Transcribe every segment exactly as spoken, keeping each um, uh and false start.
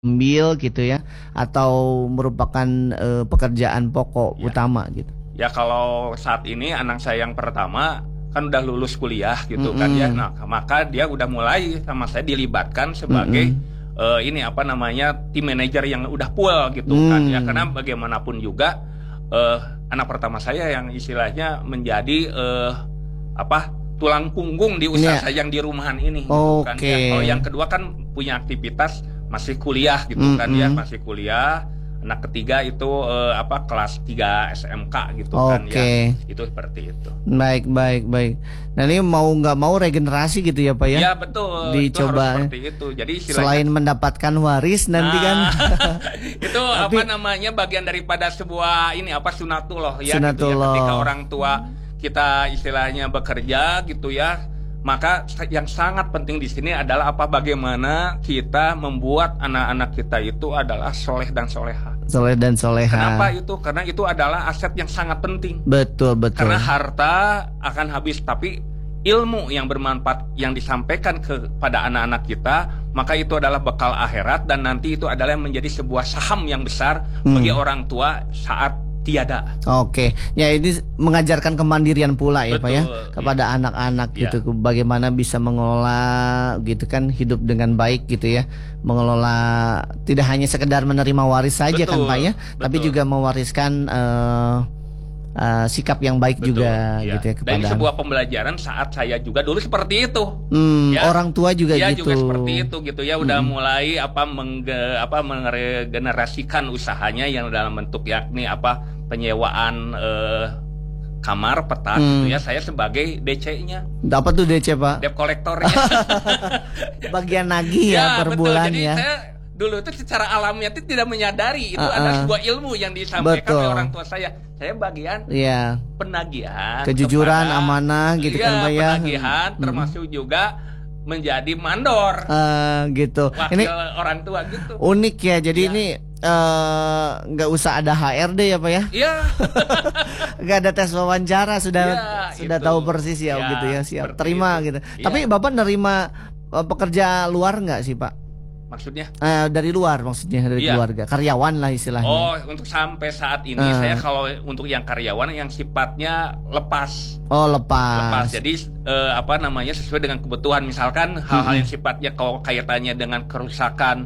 Ambil gitu ya, atau merupakan, eee, pekerjaan pokok Ya. utama gitu? Ya kalau saat ini anak saya yang pertama kan udah lulus kuliah gitu kan ya. Mhm. Nah, maka dia udah mulai sama saya dilibatkan sebagai Mhm. eh, ini apa namanya tim manajer yang udah full gitu kan ya. Karena Mmm. bagaimanapun juga eh, anak pertama saya yang istilahnya menjadi eh, apa tulang punggung di usaha Iya. saya yang di rumahan ini gitu kan ya. Kalau Oke. yang kedua kan punya aktivitas masih kuliah gitu kan ya, Mhm. masih kuliah. Anak ketiga itu eh, apa kelas tiga S M K gitu kan ya. Oke. Itu seperti itu. Baik baik baik. Nah ini mau nggak mau regenerasi gitu ya Pak ya? Ya betul, itu harus Dicoba seperti itu. Jadi istilahnya selain mendapatkan waris nanti kan. Nah, itu apa Tapi namanya bagian daripada sebuah ini apa sunatullah ya gitu ya. Sunatullah. Ketika orang tua kita istilahnya bekerja gitu ya, maka yang sangat penting di sini adalah apa bagaimana kita membuat anak-anak kita itu adalah soleh dan soleha. Soleh dan soleha. Kenapa itu? Karena itu adalah aset yang sangat penting. Betul betul. Karena harta akan habis, tapi ilmu yang bermanfaat yang disampaikan kepada anak-anak kita, maka itu adalah bekal akhirat dan nanti itu adalah menjadi sebuah saham yang besar bagi Hmm. orang tua saat tiada. Oke, ya ini mengajarkan kemandirian pula ya Pak ya Betul, kepada iya. anak-anak Iya. gitu, bagaimana bisa mengelola gitu kan hidup dengan baik gitu ya, mengelola tidak hanya sekedar menerima waris saja kan Betul, Pak ya, tapi betul. juga mewariskan eh, eh, sikap yang baik Betul, juga iya. gitu ya Dan kepada ini sebuah pembelajaran saat saya juga dulu seperti itu. Hmm, Ya. orang tua juga Ya, gitu. juga seperti itu gitu ya, udah Mm-mm. mulai apa mengge, apa meregenerasikan usahanya yang dalam bentuk yakni apa penyewaan eh, kamar petak Hmm. gitu ya. Saya sebagai D C-nya, Apa tuh D C Pak? debt kolektornya. Bagian nagih ya, per betul. bulan Jadi ya. saya dulu itu secara alamiah itu tidak menyadari itu Uh-uh. ada sebuah ilmu yang disampaikan Betul. oleh orang tua saya. Saya bagian Iya. penagihan, Kejujuran, kepada- amanah gitu iya, kan Pak ya. penagihan Mm-mm. termasuk juga menjadi mandor Eh, gitu. wakil Ini orang tua gitu. unik ya. Jadi Ya. ini eh, nggak usah ada H R D ya Pak ya. Iya. Nggak ada tes wawancara, sudah Ya, sudah itu. tahu persis ya, Ya, gitu ya, siap seperti terima itu. gitu. Ya. Tapi Bapak nerima eh, pekerja luar nggak sih Pak? Maksudnya? Eh, dari luar maksudnya, dari Iya. keluarga, karyawan lah istilahnya. Oh, untuk sampai saat ini Eh. saya kalau untuk yang karyawan yang sifatnya lepas. Oh Lepas. lepas. Jadi eh, apa namanya sesuai dengan kebutuhan. Misalkan hal-hal yang sifatnya kalau kaitannya dengan kerusakan,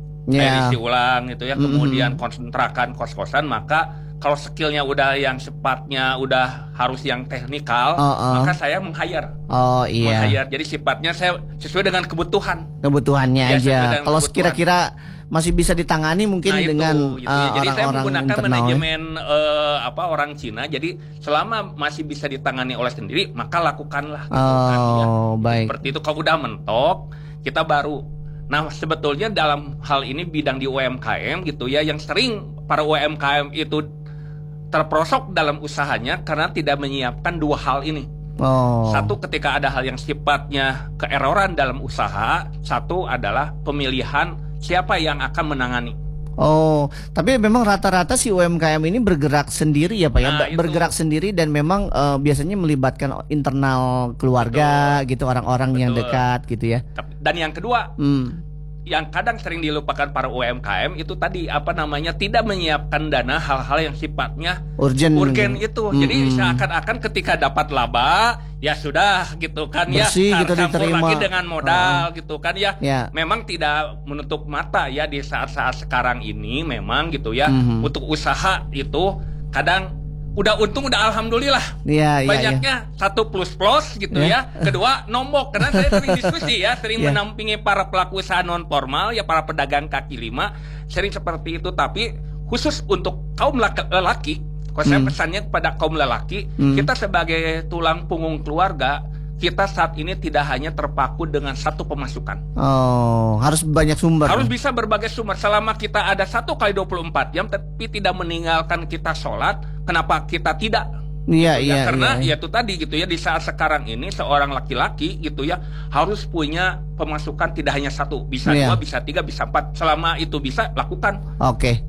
Ya. revisi ulang gitu ya, Mm-mm. kemudian konsentrakan kos-kosan, maka kalau skillnya udah yang sifatnya udah harus yang teknikal, Oh, oh. maka saya meng-hire. Oh iya. Meng-hire. Jadi sifatnya saya sesuai dengan kebutuhan. Kebutuhannya Ya, sesuai aja. dengan Kalau kebutuhan. kira-kira masih bisa ditangani mungkin Nah, itu, dengan gitu eh, ya. Jadi saya orang-orang menggunakan internal. ya. manajemen eh, apa orang Cina. Jadi selama masih bisa ditangani oleh sendiri, maka lakukanlah. Gitu, kan, ya. Oh baik. Seperti itu. Kalau udah mentok, kita baru. Nah, sebetulnya dalam hal ini bidang di U M K M gitu ya, yang sering para U M K M itu terperosok dalam usahanya karena tidak menyiapkan dua hal ini. Oh. Satu, ketika ada hal yang sifatnya keeroran dalam usaha. Satu adalah pemilihan siapa yang akan menangani. Oh, tapi memang rata-rata si U M K M ini bergerak sendiri ya Pak ya, Nah, Ber- itu. bergerak sendiri dan memang eh, biasanya melibatkan internal keluarga gitu, orang-orang yang Betul. dekat gitu ya. Tapi- Dan yang kedua, Hmm. yang kadang sering dilupakan para U M K M itu tadi apa namanya tidak menyiapkan dana hal-hal yang sifatnya Urgent. urgen itu. Mm-mm. Jadi seakan-akan ketika dapat laba ya sudah gitu kan Bersih ya gitu campur diterima. lagi dengan modal gitu kan ya. Ya. Memang tidak menutup mata ya di saat-saat sekarang ini memang gitu ya Mhm. untuk usaha itu kadang udah untung udah alhamdulillah. Iya, iya, iya. Banyaknya satu plus plus gitu Ya. ya. Kedua nombok karena saya sering diskusi ya, sering Ya. menampingi para pelaku usaha non formal ya, para pedagang kaki lima sering seperti itu. Tapi khusus untuk kaum laki, lelaki, kalau saya Hmm. pesannya kepada kaum lelaki, Hmm. kita sebagai tulang punggung keluarga, kita saat ini tidak hanya terpaku dengan satu pemasukan. Oh, harus banyak sumber. Harus bisa berbagai sumber. Selama kita ada satu kali dua puluh empat jam, tapi tidak meninggalkan kita sholat, kenapa kita tidak? Iya, Gitu iya, ya, karena iya. ya itu tadi gitu ya, di saat sekarang ini seorang laki-laki gitu ya harus punya pemasukan tidak hanya satu, bisa Iya. dua, bisa tiga, bisa empat. Selama itu bisa lakukan. Oke.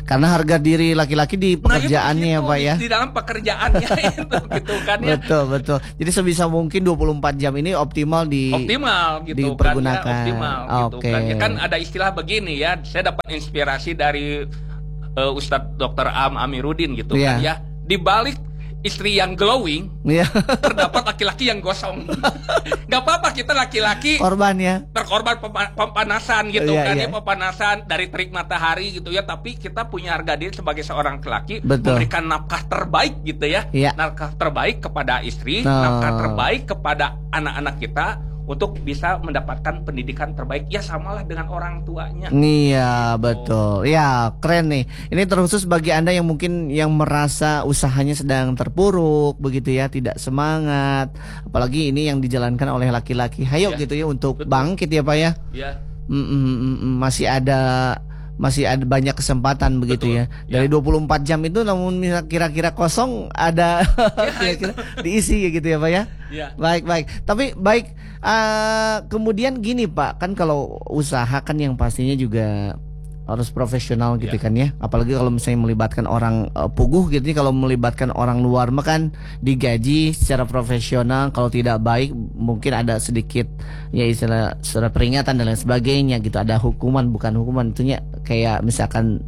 Karena harga diri laki-laki di Nah, itu pekerjaannya ya gitu, Pak ya. di dalam pekerjaannya itu gitu kan ya. Betul betul. Jadi sebisa mungkin dua puluh empat jam ini optimal di Optimal gitu dipergunakan. kan ya, optimal gitu Oke. kan. Ya kan ada istilah begini ya, saya dapat inspirasi dari uh, Ustadz dokter Am Amiruddin gitu Iya. kan ya. Di balik istri yang glowing Iya. terdapat laki-laki yang gosong. Gak apa-apa kita laki-laki Korban ya. terkorban pema- pemanasan gitu Iya, kan iya. ya, pemanasan dari terik matahari gitu ya, tapi kita punya harga diri sebagai seorang laki, Betul. memberikan nafkah terbaik gitu ya, Iya. nafkah terbaik kepada istri, Nah. nafkah terbaik kepada anak-anak kita untuk bisa mendapatkan pendidikan terbaik, ya samalah dengan orang tuanya. Iya betul. Ya keren nih. Ini terkhusus bagi Anda yang mungkin yang merasa usahanya sedang terpuruk begitu ya, tidak semangat. Apalagi ini yang dijalankan oleh laki-laki. Hayo Ya, gitu ya untuk betul. bangkit ya Pak ya. Ya, Mm, mm, mm, mm. Masih ada masih ada banyak kesempatan begitu Betul. ya. Dari Ya. dua puluh empat jam itu namun misal kira-kira kosong ada kira-kira diisi gitu ya Pak ya. ya. Baik baik. Tapi baik eh, kemudian gini Pak, kan kalau usaha kan yang pastinya juga harus profesional gitu Ya. kan ya. Apalagi kalau misalnya melibatkan orang eh, puguh gitu nih, kalau melibatkan orang luar mah kan digaji secara profesional. Kalau tidak baik mungkin ada sedikit ya istilah surat peringatan dan lain sebagainya gitu. Ada hukuman bukan hukuman, itunya kayak misalkan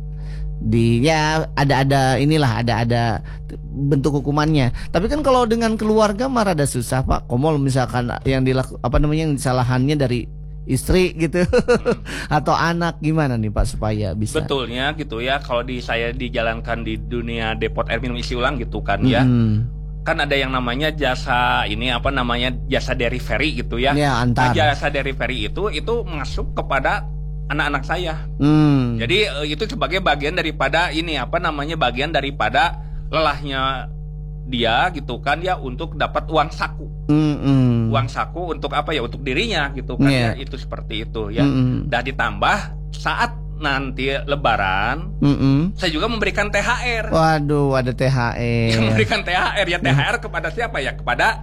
di ya ada ada inilah ada ada bentuk hukumannya. Tapi kan kalau dengan keluarga mah rada susah Pak. Komol misalkan yang dilaku apa namanya yang kesalahannya dari istri gitu atau anak, gimana nih Pak supaya bisa Betulnya gitu ya, kalau di saya dijalankan di dunia depot air minum isi ulang gitu kan ya. Mm-mm. Kan ada yang namanya jasa ini apa namanya jasa delivery gitu ya. Ya, Nah, antar. jasa delivery itu itu masuk kepada anak-anak saya. Hmm. Jadi eh, itu sebagai bagian daripada ini apa namanya bagian daripada lelahnya dia gitu kan ya, untuk dapat uang saku. Mm-mm. Uang saku untuk apa ya? Untuk dirinya gitu kan Iya. ya. Itu seperti itu ya. Mm-mm. Dan ditambah saat nanti lebaran Mm-mm. saya juga memberikan T H R. Waduh, ada T H Yang R. memberikan T H R ya, T H R kepada siapa ya? Kepada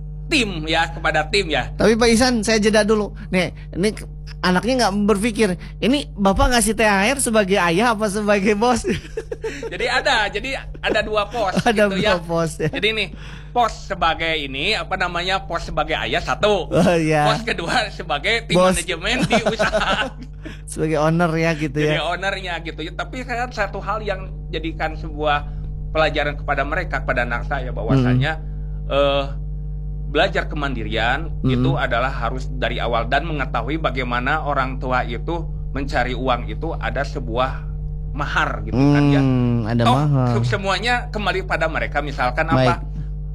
tim ya, kepada tim ya. Tapi Pak Ihsan, saya jeda dulu. Nih, ini anaknya nggak berpikir, ini Bapak ngasih T H R sebagai ayah apa sebagai bos? Jadi ada, jadi ada dua pos Ada gitu dua ya. pos ya. Jadi nih, pos sebagai ini apa namanya? Pos sebagai ayah satu. Oh iya. Pos kedua sebagai tim Bos. manajemen di usaha. Sebagai owner ya gitu Jadi ya. ownernya gitu ya. Tapi kan satu hal yang jadikan sebuah pelajaran kepada mereka, kepada anak saya bahwasanya eh belajar kemandirian Hmm. itu adalah harus dari awal, dan mengetahui bagaimana orang tua itu mencari uang itu ada sebuah mahar gitu kan ya. Hmm, ada Toh, mahal. semuanya kembali pada mereka. Misalkan Baik. apa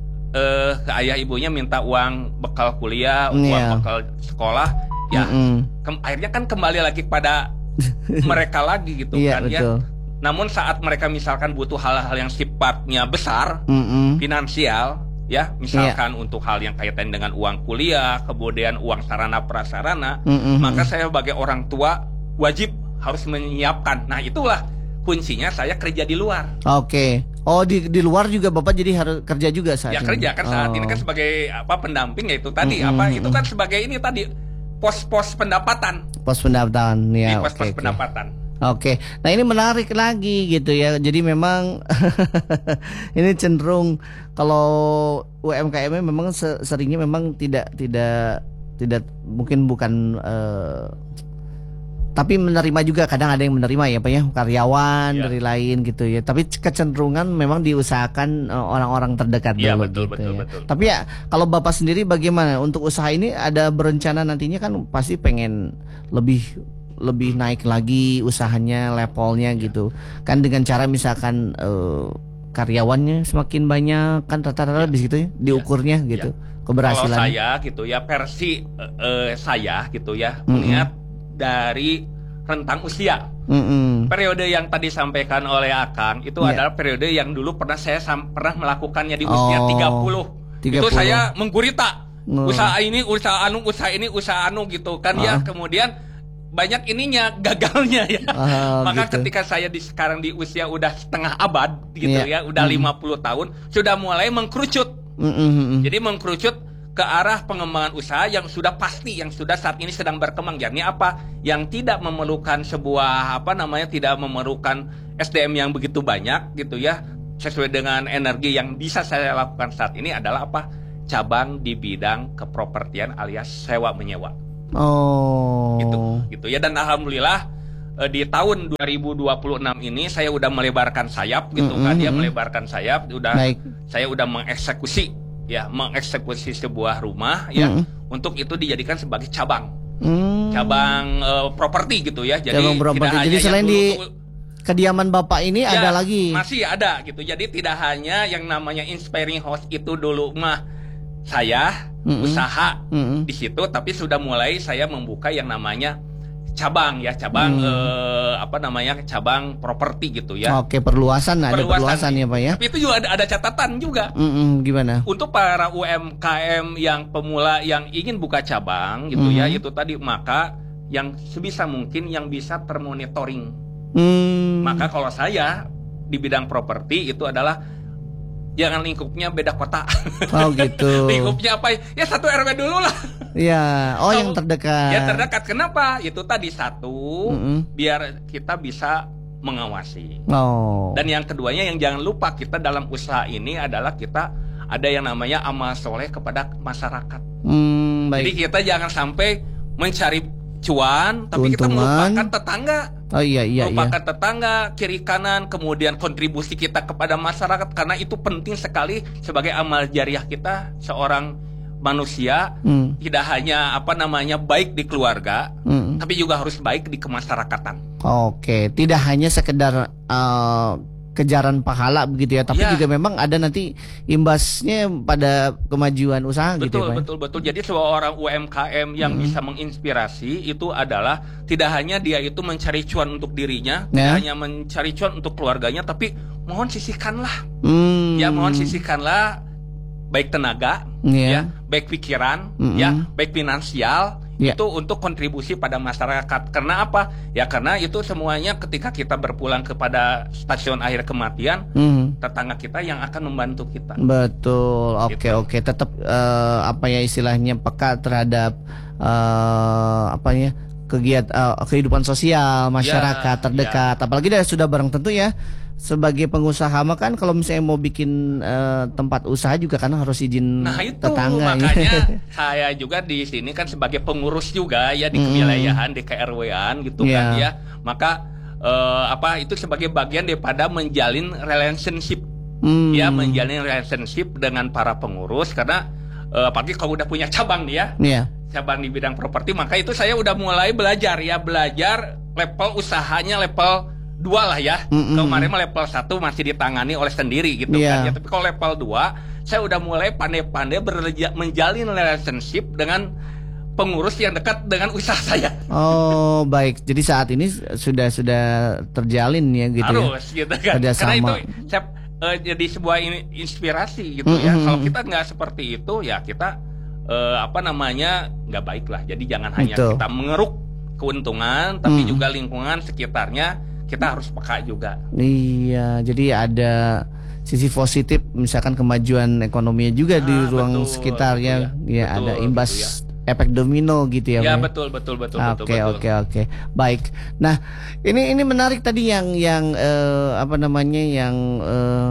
eh ke ayah ibunya minta uang bekal kuliah, uang Iya. bekal sekolah, ya Mm-mm. kem- akhirnya kan kembali lagi kepada mereka lagi gitu Iya kan ya. betul. Namun saat mereka misalkan butuh hal-hal yang sifatnya besar, Mm-mm. finansial, ya, misalkan untuk hal yang kaitan dengan uang kuliah, kemudian uang sarana prasarana, Mm-mm. maka saya sebagai orang tua wajib harus menyiapkan. Nah, itulah kuncinya saya kerja di luar. Oke. Oh di di luar juga Bapak jadi harus kerja juga saat Ya ini? kerja kan saat Oh. ini kan sebagai apa pendamping, ya itu tadi Mm-mm, apa itu mm-mm. kan sebagai ini tadi pos-pos pendapatan, Pos pendapatan di ya. pos-pos Oke. oke. pendapatan. Oke, nah ini menarik lagi gitu ya. Jadi memang ini cenderung kalau U M K M memang se- seringnya memang tidak tidak tidak mungkin bukan eh, tapi menerima juga, kadang ada yang menerima ya Pak ya, karyawan Ya. dari lain gitu ya. Tapi kecenderungan memang diusahakan eh, orang-orang terdekat Iya, dulu betul, gitu betul, ya. betul. Tapi ya kalau Bapak sendiri bagaimana untuk usaha ini, ada berencana nantinya kan pasti pengen lebih lebih naik lagi usahanya, levelnya gitu kan, dengan cara misalkan eh, karyawannya semakin banyak kan, rata-rata di situ ya diukurnya gitu Kalau keberhasilan. saya gitu ya, versi eh, eh, saya gitu ya, Mm-mm. melihat dari rentang usia. Mm-mm. Periode yang tadi disampaikan oleh Akang itu Iya. adalah periode yang dulu pernah saya sam- pernah melakukannya di usia Oh, tiga puluh. tiga Itu puluh. saya menggurita. Oh. Usaha ini, usaha anu, usaha ini, usaha anu gitu kan Ah. ya. Kemudian banyak ininya gagalnya ya. Ah, Maka gitu. ketika saya di sekarang di usia udah setengah abad gitu Iya. ya, udah Mm. lima puluh tahun, sudah mulai mengkerucut. Mm-mm. Jadi mengkerucut ke arah pengembangan usaha yang sudah pasti, yang sudah saat ini sedang berkembang. Yakni apa? Yang tidak memerlukan sebuah apa namanya, tidak memerlukan S D M yang begitu banyak gitu ya, sesuai dengan energi yang bisa saya lakukan saat ini adalah apa? Cabang di bidang kepropertian alias sewa menyewa. Oh. Gitu, gitu ya. Dan alhamdulillah eh, di tahun dua ribu dua puluh enam ini saya udah melebarkan sayap gitu Mm-mm. kan ya, melebarkan sayap, udah Baik. saya udah mengeksekusi ya, mengeksekusi sebuah rumah ya, Mm-mm. untuk itu dijadikan sebagai cabang. Hmm. Cabang eh, properti gitu ya. Jadi Cabang tidak properti. hanya Jadi yang selain di dulu- kediaman Bapak ini Ya, ada lagi. masih ada gitu. Jadi tidak hanya yang namanya Inspiring House itu dulu mah saya Mm-mm. usaha Mm-mm. di situ, tapi sudah mulai saya membuka yang namanya cabang ya, cabang Hmm. eh, apa namanya, cabang properti gitu ya. Oke, perluasan, ada perluasan ya Pak ya. Tapi itu juga ada, ada catatan juga. Mm-mm, gimana? Untuk para U M K M yang pemula yang ingin buka cabang gitu ya, Mhm. itu tadi, maka yang sebisa mungkin yang bisa termonitoring. Hmm. Maka kalau saya di bidang properti itu adalah jangan lingkupnya beda kota. Oh gitu. Lingkupnya apa? Ya satu R W dulu lah. Ya, oh Kalau- yang terdekat. Ya terdekat. Kenapa? Itu tadi satu, Mm-mm. biar kita bisa mengawasi. Oh. Dan yang keduanya yang jangan lupa, kita dalam usaha ini adalah kita ada yang namanya amal soleh kepada masyarakat. Hmm, Jadi baik. kita jangan sampai mencari cuan, tapi kita Keuntungan. melupakan tetangga. Oh iya iya iya. melupakan tetangga, kiri kanan, kemudian kontribusi kita kepada masyarakat, karena itu penting sekali sebagai amal jariah kita seorang manusia. Hmm. Tidak hanya apa namanya baik di keluarga, Hmm. tapi juga harus baik di kemasyarakatan. Oke, tidak hanya sekedar uh, kejaran pahala begitu ya, tapi Ya. juga memang ada nanti imbasnya pada kemajuan usaha gitu ya, Betul, Pak. betul, betul. Jadi seorang U M K M yang Mm-mm. bisa menginspirasi itu adalah tidak hanya dia itu mencari cuan untuk dirinya, Ya. tidak hanya mencari cuan untuk keluarganya, tapi mohon sisihkanlah, Hmm. ya mohon sisihkanlah baik tenaga, Iya. ya, baik pikiran, Mm-mm. ya, baik finansial, Ya. itu untuk kontribusi pada masyarakat. Karena apa? Ya karena itu semuanya ketika kita berpulang kepada stasiun akhir kematian, Hmm. tetangga kita yang akan membantu kita. Betul, oke Gitu. oke, tetap eh, apa ya istilahnya peka terhadap eh, apa ya kegiatan eh, kehidupan sosial masyarakat Ya, terdekat, apalagi dari sudah bareng tentu ya. Sebagai pengusaha mah kan kalau misalnya mau bikin eh, tempat usaha juga kan harus izin Nah itu tetangga. makanya saya juga di sini kan sebagai pengurus juga ya di Mm-mm. kewilayahan, di K R W-an gitu Iya. kan ya. Maka eh, apa itu sebagai bagian daripada menjalin relationship, Hmm. ya, menjalin relationship dengan para pengurus. Karena eh, apalagi kalau udah punya cabang nih ya, Iya. cabang di bidang properti, maka itu saya udah mulai belajar ya, belajar level usahanya level dua lah ya. Mm-mm. Kemarin mah level satu masih ditangani oleh sendiri gitu Iya. kan ya. Tapi kalau level dua saya udah mulai pandai-pandai berleja- menjalin relationship dengan pengurus yang dekat dengan usaha saya. Oh baik, jadi saat ini sudah sudah terjalin ya gitu ya. Harus gitu kan. Kerjasama. Karena itu saya, eh, jadi sebuah ini- inspirasi gitu ya. Mm-mm. Kalau kita nggak seperti itu ya kita eh, apa namanya nggak baik lah. Jadi jangan hanya Betul. kita mengeruk keuntungan, tapi Mm. juga lingkungan sekitarnya kita harus peka juga. Iya, jadi ada sisi positif, misalkan kemajuan ekonominya juga di Ah, ruang betul, sekitarnya, betul ya, ya. ada Betul, imbas gitu efek domino gitu ya. Ya Pak? betul betul betul Oke betul betul. oke oke, baik. Nah ini ini menarik tadi yang yang eh, apa namanya yang eh,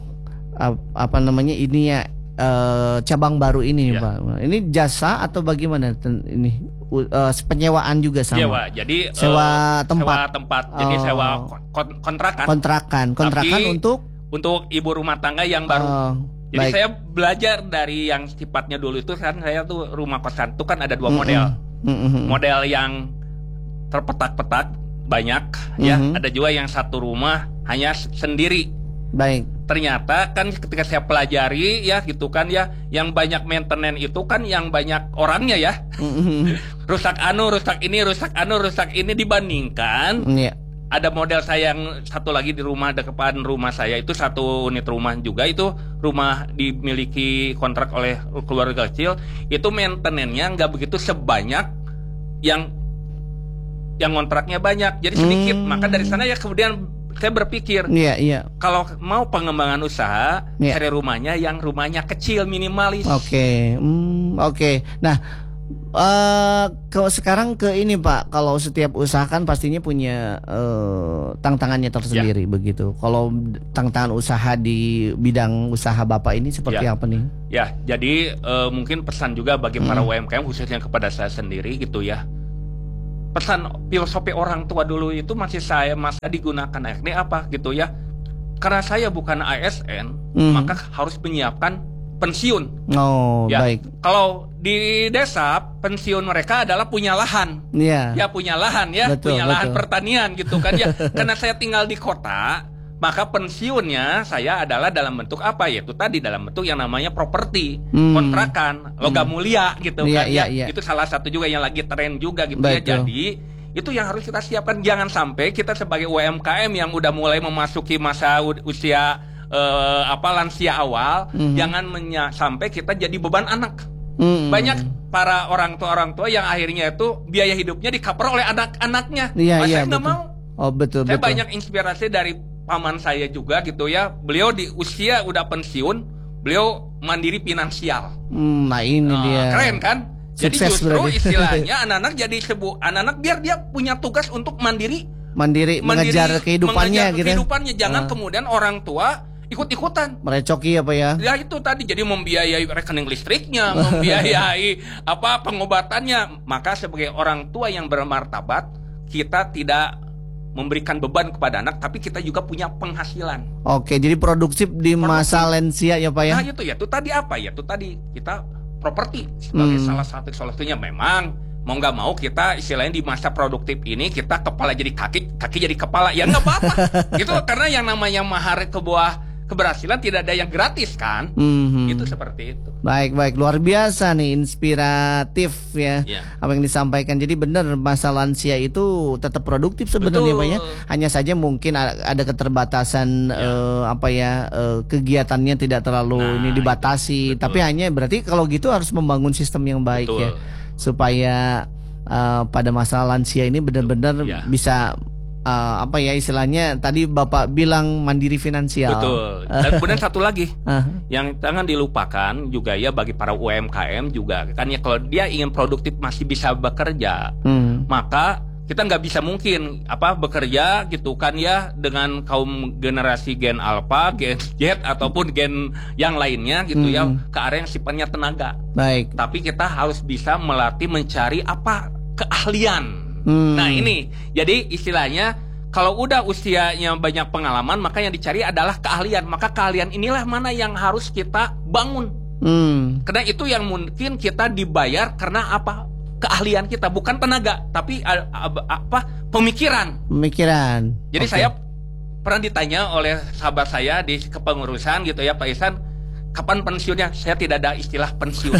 ap- apa namanya ini ya eh, cabang baru ini Ya. Pak. Ini jasa atau bagaimana ten- ini U- eh, penyewaan juga sama. Sewa. Jadi Sewa eh, tempat. Sewa tempat. Jadi Oh. sewa kon- kontrakan Kontrakan, kontrakan Tapi- untuk untuk ibu rumah tangga yang baru. oh, Jadi baik. saya belajar dari yang sifatnya dulu itu kan, saya tuh rumah kosan itu kan ada dua Mm-mm. model. Mm-mm. Model yang terpetak-petak banyak ya, Mhm. ada juga yang satu rumah hanya s- sendiri. Baik. Ternyata kan ketika saya pelajari ya gitu kan ya, yang banyak maintenance itu kan yang banyak orangnya ya. Mm-mm. Rusak anu, rusak ini, rusak anu, rusak ini, dibandingkan Iya. ada model saya yang satu lagi di rumah depan rumah saya, itu satu unit rumah juga, itu rumah dimiliki kontrak oleh keluarga kecil, itu maintenance-nya nggak begitu sebanyak yang yang kontraknya banyak, jadi sedikit. Hmm. Maka dari sana ya kemudian saya berpikir, Iya, iya. kalau mau pengembangan usaha, Iya. cari rumahnya yang rumahnya kecil, minimalis. Oke. Hmm, oke. Nah, Uh, kalau sekarang ke ini Pak, kalau setiap usaha kan pastinya punya uh, tantangannya tersendiri ya. Begitu. Kalau tantangan usaha di bidang usaha Bapak ini seperti ya. Apa nih? Ya, jadi uh, mungkin pesan juga bagi hmm. para U M K M khususnya kepada saya sendiri gitu ya. Pesan filosofi orang tua dulu itu masih saya masa digunakan akhirnya apa gitu ya. Karena saya bukan A S N, hmm. maka harus menyiapkan pensiun. Oh, ya. Baik. Kalau di desa pensiun mereka adalah punya lahan, yeah. ya punya lahan ya, betul, punya betul. lahan pertanian gitu kan ya. Karena saya tinggal di kota, maka pensiunnya saya adalah dalam bentuk apa? Yaitu tadi dalam bentuk yang namanya properti, hmm. kontrakan, logam hmm. mulia gitu yeah, kan yeah, ya. Yeah. Itu salah satu juga yang lagi tren juga gitu betul. Ya. Jadi itu yang harus kita siapkan. Jangan sampai kita sebagai U M K M yang udah mulai memasuki masa usia uh, apa lansia awal, hmm. jangan menya- sampai kita jadi beban anak. Hmm. Banyak para orang tua orang tua yang akhirnya itu biaya hidupnya di-cover oleh anak-anaknya. Iya, iya, saya nggak mau. Oh betul. Saya betul. banyak inspirasi dari paman saya juga gitu ya. Beliau di usia udah pensiun, beliau mandiri finansial. Hmm, nah ini nah, dia. Keren kan? Jadi sukses justru berarti. Istilahnya anak-anak jadi sebuah anak-anak biar dia punya tugas untuk mandiri, mandiri, mandiri mengejar kehidupannya mengejar gitu. Kehidupannya jangan uh. kemudian orang tua ikut-ikutan merecoki apa ya? Ya itu tadi jadi membiayai rekening listriknya, membiayai apa pengobatannya. Maka sebagai orang tua yang bermartabat, kita tidak memberikan beban kepada anak, tapi kita juga punya penghasilan. Oke, jadi produktif di produktif. Masa lansia ya Pak ya? Nah itu ya, itu tadi apa ya? Itu tadi kita properti sebagai hmm. salah satu solusinya. Memang mau nggak mau kita istilahnya di masa produktif ini kita kepala jadi kaki, kaki jadi kepala, ya nggak apa-apa. Gitu karena yang namanya mahar kebuah keberhasilan tidak ada yang gratis kan, mm-hmm. itu seperti itu. Baik baik luar biasa nih, inspiratif ya yeah. apa yang disampaikan. Jadi benar masa lansia itu tetap produktif sebenarnya Pak ya. Hanya saja mungkin ada keterbatasan yeah. uh, apa ya uh, kegiatannya tidak terlalu nah, ini dibatasi. Tapi hanya berarti kalau gitu harus membangun sistem yang baik betul. Ya supaya uh, pada masa lansia ini benar-benar yeah. bisa Uh, apa ya istilahnya tadi Bapak bilang mandiri finansial. Betul. Dan kemudian satu lagi uh. yang jangan dilupakan juga ya bagi para U M K M juga kan ya, kalau dia ingin produktif masih bisa bekerja, hmm. maka kita nggak bisa mungkin apa bekerja gitu kan ya dengan kaum generasi Gen Alpha, Gen Z ataupun gen yang lainnya gitu hmm. ya ke area yang sifatnya tenaga. Baik. Tapi kita harus bisa melatih mencari apa keahlian. Hmm. Nah ini, jadi istilahnya kalau udah usianya banyak pengalaman, maka yang dicari adalah keahlian. Maka keahlian inilah mana yang harus kita bangun. Hmm. Karena itu yang mungkin kita dibayar karena apa? Keahlian kita, bukan tenaga, tapi apa? Pemikiran. Pemikiran. Jadi okay. saya pernah ditanya oleh sahabat saya di kepengurusan gitu ya, Pak Ihsan, kapan pensiunnya? Saya tidak ada istilah pensiun.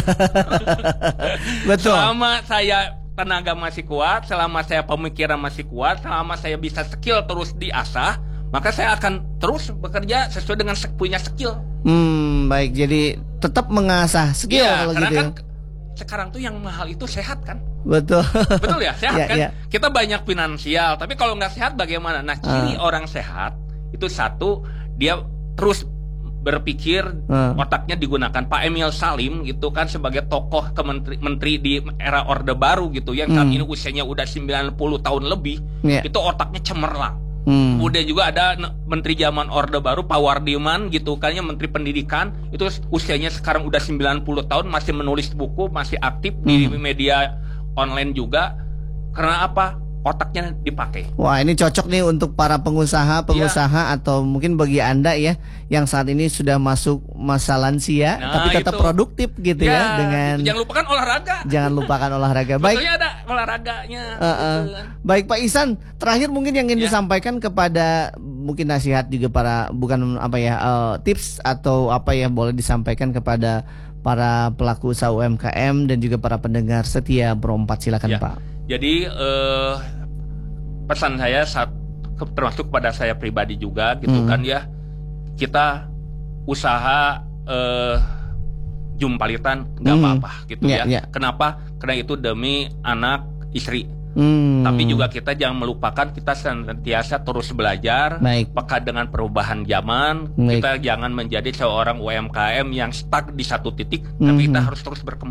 Betul. Selama saya tenaga masih kuat, selama saya pemikiran masih kuat, selama saya bisa skill terus diasah, maka saya akan terus bekerja sesuai dengan punya skill. Hmm, baik. Jadi tetap mengasah skill ya, kalau karena gitu. Kan sekarang tuh yang mahal itu sehat kan? Betul. Betul ya, sehat ya, kan? Ya. Kita banyak finansial, tapi kalau nggak sehat bagaimana? Nah, ciri uh. orang sehat itu satu, dia terus berpikir, hmm. otaknya digunakan. Pak Emil Salim gitu kan sebagai tokoh kementeri menteri di era Orde Baru gitu yang saat hmm. ini usianya udah sembilan puluh tahun lebih, yeah. itu otaknya cemerlang. Hmm. Udah juga ada menteri zaman Orde Baru Pak Wardiman gitu kan, yang menteri pendidikan itu usianya sekarang udah sembilan puluh tahun masih menulis buku, masih aktif hmm. di media online juga. Karena apa? Otaknya dipakai. Wah, ini cocok nih untuk para pengusaha-pengusaha ya. Atau mungkin bagi Anda ya yang saat ini sudah masuk masa lansia nah, tapi tetap itu. Produktif gitu ya, ya dengan itu. Jangan lupakan olahraga. Jangan lupakan olahraga. Baik. Betulnya ada olahraganya. Uh, uh. Gitu. Baik Pak Ihsan, terakhir mungkin yang ingin ya. Disampaikan kepada mungkin nasihat juga para bukan apa ya uh, tips atau apa yang boleh disampaikan kepada para pelaku usaha U M K M dan juga para pendengar setia Pro empat, silakan ya. Pak. Jadi eh, pesan saya saat, termasuk pada saya pribadi juga gitu hmm. kan ya, kita usaha eh, jumpalitan nggak hmm. apa-apa gitu yeah, ya. Yeah. Kenapa? Karena itu demi anak istri. Hmm. Tapi juga kita jangan melupakan kita senantiasa terus belajar, baik. Peka dengan perubahan zaman. Baik. Kita jangan menjadi seorang U M K M yang stuck di satu titik, hmm. tapi kita harus terus berkembang.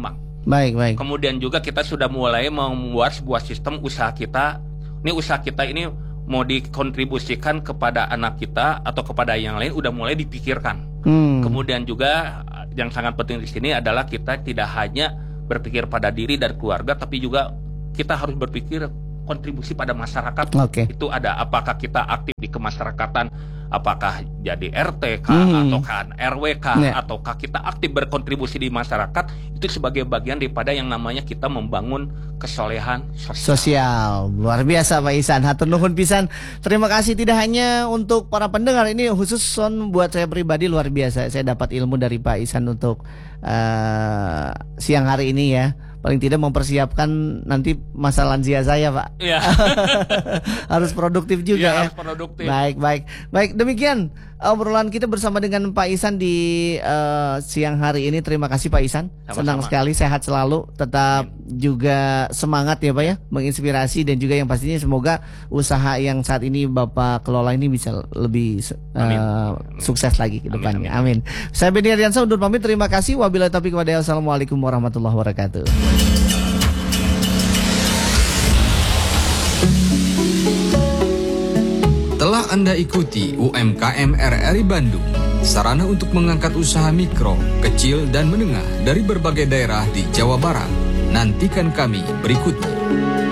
Baik, baik. Kemudian juga kita sudah mulai membuat sebuah sistem usaha kita. Ini usaha kita ini mau dikontribusikan kepada anak kita atau kepada yang lain udah mulai dipikirkan. Hmm. Kemudian juga yang sangat penting di sini adalah kita tidak hanya berpikir pada diri dan keluarga, tapi juga kita harus berpikir kontribusi pada masyarakat. Okay. Itu ada apakah kita aktif di kemasyarakatan, apakah jadi R T K hmm. ataukah R W K yeah. ataukah kita aktif berkontribusi di masyarakat, itu sebagai bagian daripada yang namanya kita membangun kesolehan sosial. Sosial. Luar biasa Pak Ihsan. Hatur nuhun pisan. Terima kasih tidak hanya untuk para pendengar, ini khusus son buat saya pribadi luar biasa. Saya dapat ilmu dari Pak Ihsan untuk uh, siang hari ini ya. Paling tidak mempersiapkan nanti masa lansia saya, Pak. Iya. Harus produktif juga ya. ya. Harus produktif. Baik, baik. Baik, demikian obrolan kita bersama dengan Pak Ihsan di uh, siang hari ini. Terima kasih Pak Ihsan. Sama-sama. Senang sekali, sehat selalu, tetap Amin. juga semangat ya Pak ya, menginspirasi dan juga yang pastinya semoga usaha yang saat ini Bapak kelola ini bisa lebih uh, sukses lagi ke depannya. Amin. Amin. Saya Benny Ardiansyah undur pamit. Terima kasih. Wabillahi taufiq walhidayah. Assalamualaikum warahmatullahi wabarakatuh. Telah Anda ikuti U M K M R R I Bandung, sarana untuk mengangkat usaha mikro, kecil, dan menengah dari berbagai daerah di Jawa Barat. Nantikan kami berikutnya.